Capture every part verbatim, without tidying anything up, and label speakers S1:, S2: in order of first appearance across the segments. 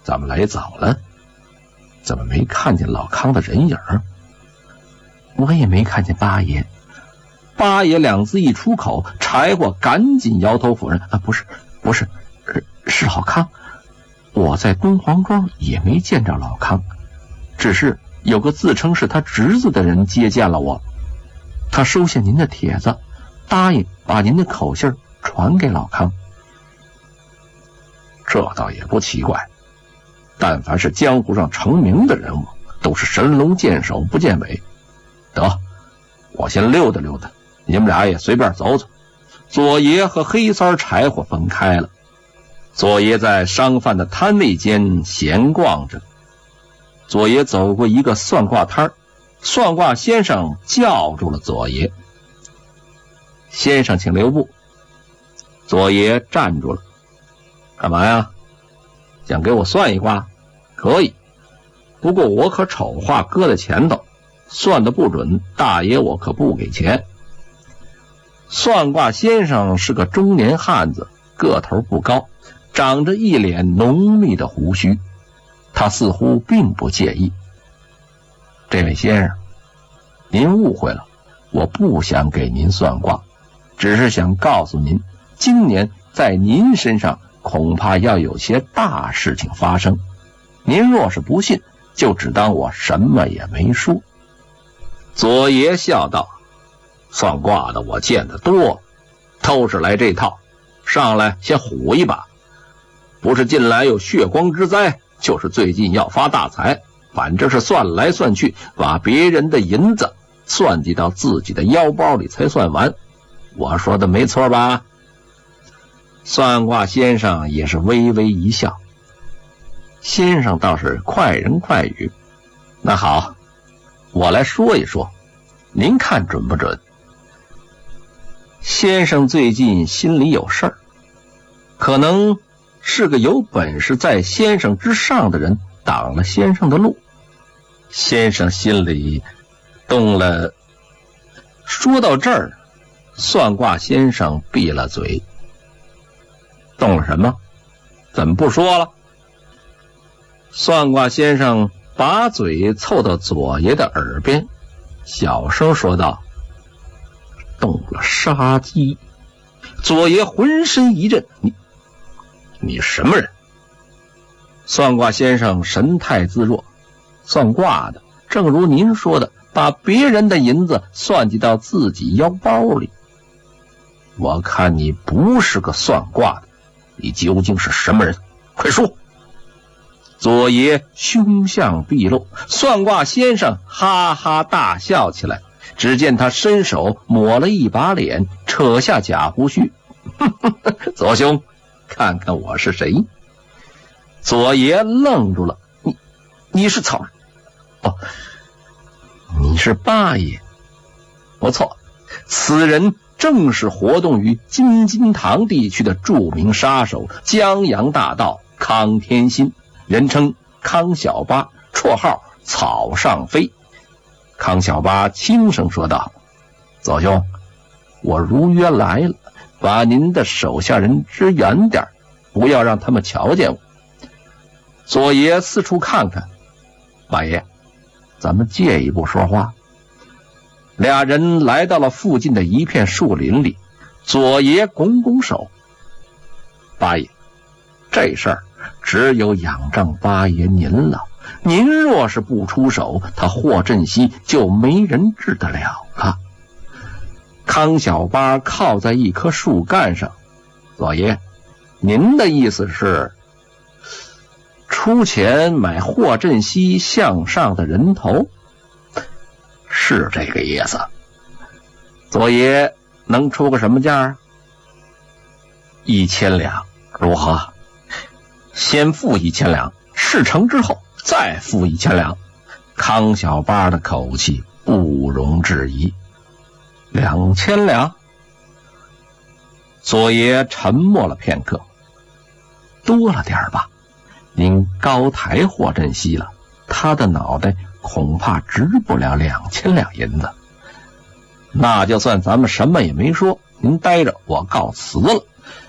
S1: 咱们来早了，怎么没看见老康的人影？
S2: 我也没看见八爷。
S1: 八爷两字一出口，柴火赶紧摇头否认：“
S2: 啊，不是，不是，是是老康。我在东黄庄也没见着老康，只是有个自称是他侄子的人接见了我。他收下您的帖子，答应把您的口信传给老康。”
S1: 这倒也不奇怪，但凡是江湖上成名的人物，都是神龙见首不见尾。得，我先溜达溜达，你们俩也随便走走。左爷和黑三柴火分开了。左爷在商贩的摊位间闲逛着。左爷走过一个算卦摊，算卦先生叫住了左爷：“
S2: 先生请留步。”
S1: 左爷站住了：“干嘛呀？想给我算一卦？可以，不过我可丑话搁在前头，算得不准，大爷我可不给钱。”算卦先生是个中年汉子，个头不高，长着一脸浓密的胡须，他似乎并不介意。“这位先生，您误会了，我不想给您算卦，只是想告诉您，今年在您身上恐怕要有些大事情发生。您若是不信，就只当我什么也没说。”左爷笑道：“算卦的我见得多，都是来这套，上来先唬一把，不是近来有血光之灾，就是最近要发大财，反正是算来算去，把别人的银子算计到自己的腰包里才算完。我说的没错吧？”算卦先生也是微微一笑：“先生倒是快人快语。那好，我来说一说，您看准不准？”先生最近心里有事儿，可能是个有本事在先生之上的人挡了先生的路。先生心里动了。说到这儿，算卦先生闭了嘴。动了什么？怎么不说了？算卦先生把嘴凑到左爷的耳边，小声说道：“动了杀机。”左爷浑身一震：“你你什么人？”算卦先生神态自若：“算卦的，正如您说的，把别人的银子算计到自己腰包里。我看你不是个算卦的，你究竟是什么人？快说！”左爷凶相毕露，算卦先生哈哈大笑起来。只见他伸手抹了一把脸，扯下假胡须：“左兄，看看我是谁？”左爷愣住了：“你你是草人？哦，你是八爷？不错，此人正是活动于金金堂地区的著名杀手江洋大盗康天心，人称康小八，绰号草上飞。”康小八轻声说道：“左兄，我如约来了，把您的手下人支远点，不要让他们瞧见我。”左爷四处看看：“八爷，咱们借一步说话。”俩人来到了附近的一片树林里，左爷拱拱手：“八爷，这事儿只有仰仗八爷您了。您若是不出手，他霍振西就没人治得了了。”康小八靠在一棵树干上：“左爷，您的意思是出钱买霍振西向上的人头？”“是这个意思。”“左爷能出个什么价？”“一千两，如何？”“先付一千两，事成之后再付一千两。”康小八的口气不容置疑。“两千两？”左爷沉默了片刻：“多了点吧？您高抬霍振西了，他的脑袋恐怕值不了两千两银子。”“那就算咱们什么也没说，您待着，我告辞了。”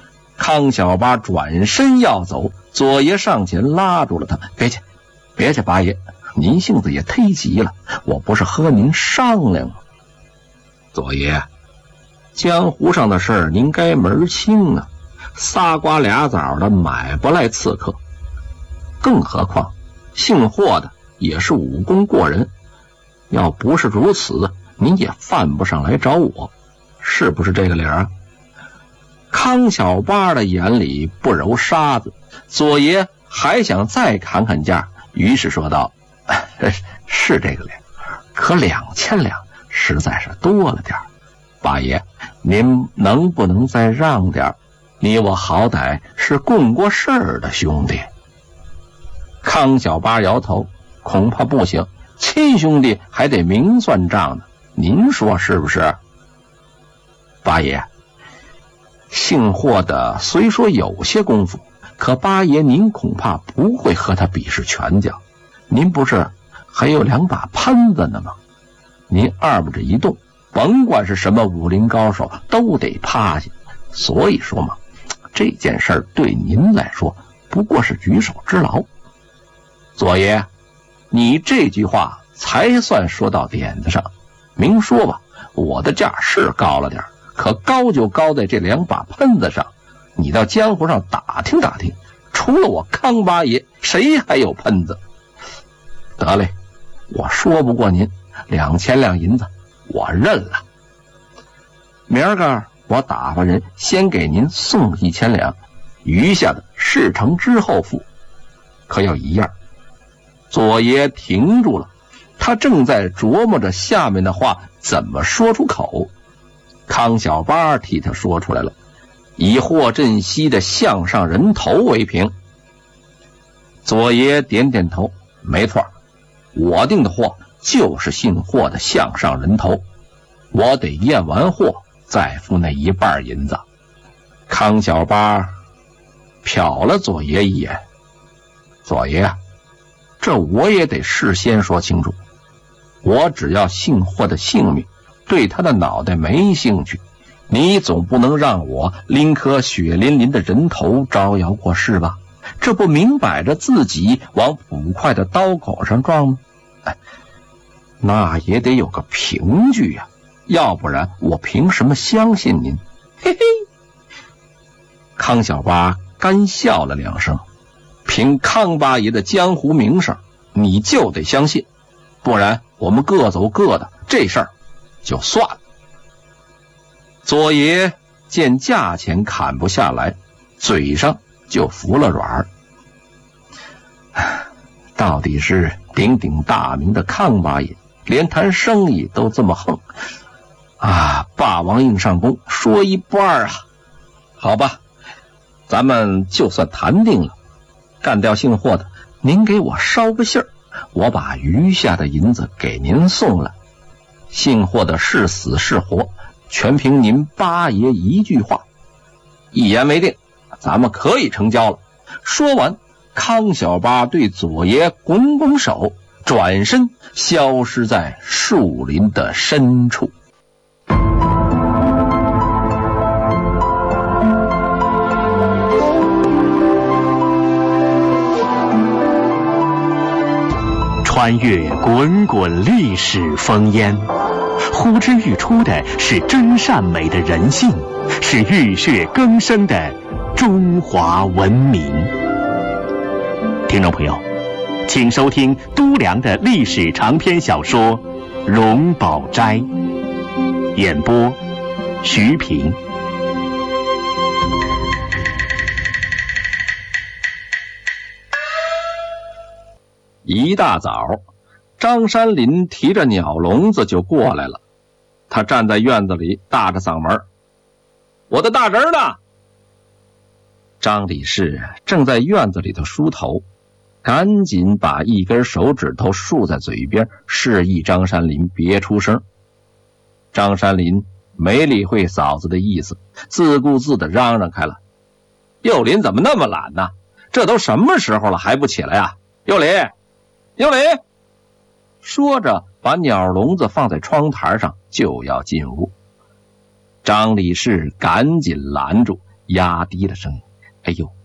S1: 康小八转身要走，左爷上前拉住了他：“别去，别去，八爷，您性子也忒急了，我不是和您商量吗？”左爷，江湖上的事儿您该门清啊，仨瓜俩枣的买不来刺客。更何况姓霍的也是武功过人，要不是如此，您也犯不上来找我，是不是这个理儿啊？康小八的眼里不揉沙子，左爷还想再砍砍价，于是说道：“是这个理，可两千两实在是多了点儿。八爷，您能不能再让点？你我好歹是共过事儿的兄弟。”康小八摇头：“恐怕不行，亲兄弟还得明算账呢，您说是不是？”八爷，姓霍的虽说有些功夫，可八爷您恐怕不会和他比试拳脚。您不是还有两把喷子呢吗？您二不这一动，甭管是什么武林高手都得趴下。所以说嘛，这件事儿对您来说不过是举手之劳。左爷，你这句话才算说到点子上。明说吧，我的价是高了点，可高就高在这两把喷子上。你到江湖上打听打听，除了我康八爷，谁还有喷子？得嘞，我说不过您，两千两银子我认了。明儿个我打发人先给您送一千两，余下的事成之后付。可有一样，左爷停住了，他正在琢磨着下面的话怎么说出口。康小八替他说出来了，以霍振西的项上人头为凭。左爷点点头：“没错，我定的货就是姓霍的项上人头，我得验完货再付那一半银子。”康小八瞟了左爷一眼：“左爷，这我也得事先说清楚，我只要姓霍的性命，对他的脑袋没兴趣。你总不能让我拎颗血淋淋的人头招摇过市吧？这不明摆着自己往捕快的刀口上撞吗？哎，那也得有个凭据呀、啊，要不然我凭什么相信您？”嘿嘿，康小八干笑了两声：“凭康八爷的江湖名声，你就得相信，不然我们各走各的，这事儿就算了。”左爷见价钱砍不下来，嘴上就服了软。到底是鼎鼎大名的康八爷，连谈生意都这么横啊！霸王硬上弓，说一不二啊！好吧，咱们就算谈定了，干掉姓霍的，您给我捎个信儿，我把余下的银子给您送了。姓霍的是死是活，全凭您八爷一句话。一言为定，咱们可以成交了。说完，康小八对左爷拱拱手，转身消失在树林的深处。
S3: 穿越滚滚历史烽烟，呼之欲出的是真善美的人性，是浴血更生的中华文明。听众朋友，请收听都良的历史长篇小说《荣宝斋》，演播徐平。
S1: 一大早，张山林提着鸟笼子就过来了。他站在院子里，大着嗓门：“我的大侄儿呢？”张理事正在院子里头梳头，赶紧把一根手指头竖在嘴边，示意张山林别出声。张山林没理会嫂子的意思，自顾自地嚷嚷开了：“幼林怎么那么懒呢？这都什么时候了还不起来啊？幼林，幼林！”说着把鸟笼子放在窗台上，就要进屋。张理事赶紧拦住，
S2: 压低了声音：“哎呦！”